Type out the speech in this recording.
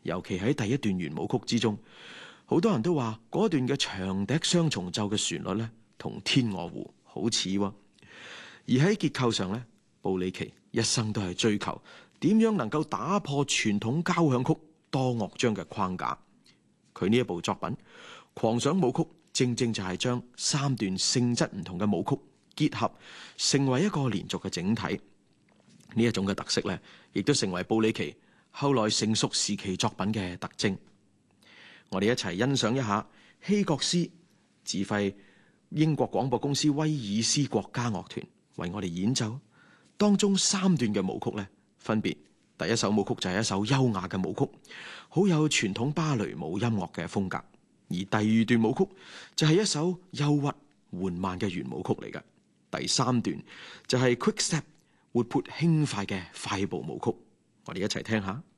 尤其喺第一段圓舞曲之中，好多人都話嗰段嘅長笛雙重奏嘅旋律咧，同天鵝湖好似喎。而喺結構上咧，布里奇一生都係追求點樣能夠打破傳統交響曲多樂章嘅框架。佢呢一部作品《狂想舞曲》正正就係將三段性質唔同嘅舞曲結合，成為一個連續嘅整體。呢一種嘅特色咧，亦都成為布里奇後來成熟時期作品嘅特徵。我哋一齊欣賞一下希各斯指揮英國廣播公司威爾斯國家樂團為我哋演奏當中三段嘅舞曲咧，分別第一首舞曲就係一首優雅嘅舞曲，好有傳統芭蕾舞音樂嘅風格；而第二段舞曲就係一首憂鬱緩慢嘅圓舞曲嚟嘅；第三段就係 quick step 活潑輕快嘅快步舞曲。我哋一齊聽下。